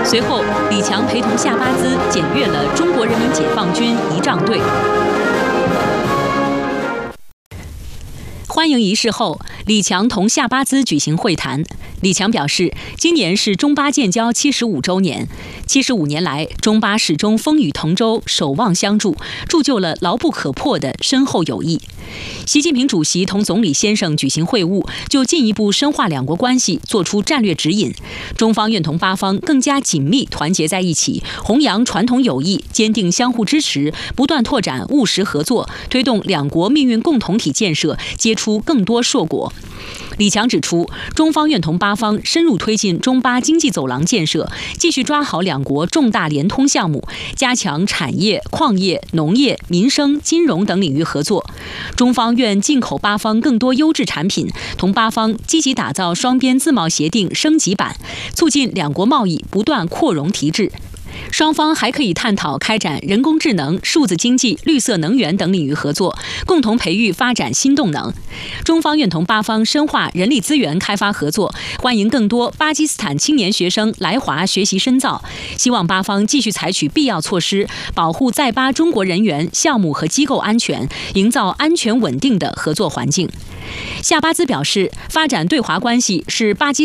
随后，李强陪同夏巴兹检阅了中国人民解放军仪仗队。欢迎仪式后，李强同夏巴兹举行会谈。李强表示，今年是中巴建交75周年，75年来，中巴始终风雨同舟，守望相助，铸就了牢不可破的深厚友谊。习近平主席同总理先生举行会晤，就进一步深化两国关系作出战略指引。中方愿同巴方更加紧密团结在一起，弘扬传统友谊，坚定相互支持，不断拓展务实合作，推动两国命运共同体建设结出更多硕果。李强指出，中方愿同巴方深入推进中巴经济走廊建设，继续抓好两国重大联通项目，加强产业、矿业、农业、民生、金融等领域合作。中方愿进口巴方更多优质产品，同巴方积极打造双边自贸协定升级版，促进两国贸易不断扩容提质。双方还可以探讨开展人工智能、数字经济、绿色能源等领域合作，共同培育发展新动能。中方愿同巴方深化人力资源开发合作，欢迎更多巴基斯坦青年学生来华学习深造，希望巴方继续采取必要措施，保护在巴中国人员、项目和机构安全，营造安全稳定的合作环境。夏巴兹表示，发展对华关系是巴基